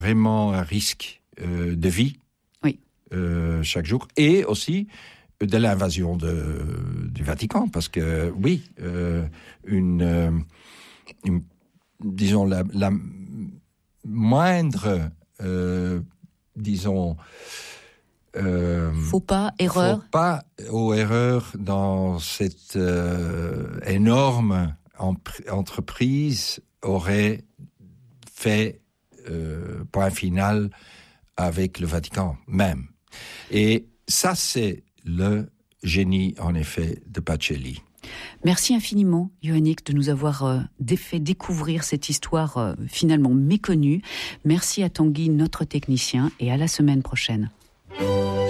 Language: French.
vraiment un risque de vie chaque jour, et aussi de l'invasion du Vatican, parce que oui, disons la moindre faux pas, erreur dans cette énorme entreprise aurait fait point final avec le Vatican même. Et ça, c'est le génie, en effet, de Pacelli. Merci infiniment, Yoannick, de nous avoir fait découvrir cette histoire finalement méconnue. Merci à Tanguy, notre technicien, et à la semaine prochaine.